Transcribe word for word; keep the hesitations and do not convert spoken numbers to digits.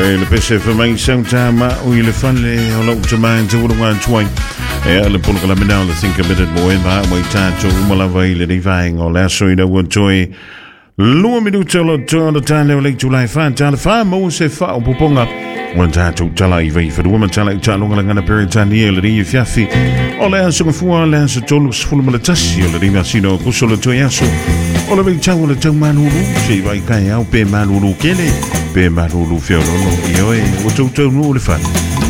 e le pese fa mai sang tama o i le fale o lau te mai te uru ngā tuai e a le polo ka la mena o le think a bit mo e ma mai tātou umalawa i le rei vaenga o le aso i rau toi lua minuta lo tōna tāne o le tulai wha tāna wha mo se wha o puponga o tātou tala i vei whadua ma tala i tālonga la ngana pere tāni e le rei fiafi o le aso ka fua le aso tolu sifulu ma le tasi o le rei masino kuso le toi aso o le vei tau o le tau manuru se i vai kai au pe manuru kele pe manuru whiorono i oe o tau tau no le wha